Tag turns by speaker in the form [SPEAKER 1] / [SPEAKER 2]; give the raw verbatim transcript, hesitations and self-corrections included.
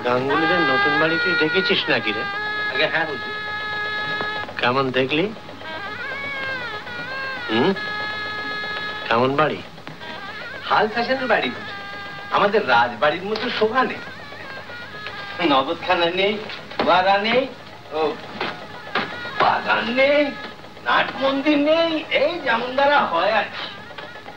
[SPEAKER 1] গাঙ্গুলিদের নতুন বাড়ি তুই দেখেছিস নাকি রে?
[SPEAKER 2] আগে হ্যাঁ হুজুর।
[SPEAKER 1] কেমন দেখলি? হুম, কেমন বাড়ি?
[SPEAKER 2] হাল ফ্যাশনের বাড়ি, আমাদের রাজবাড়ির মতো শোভা নেই, নগদখানা নেই, বাগা নেই, ও বাগান নেই, নাট মন্দির নেই, এই যেমন দ্বারা হয় আর কি।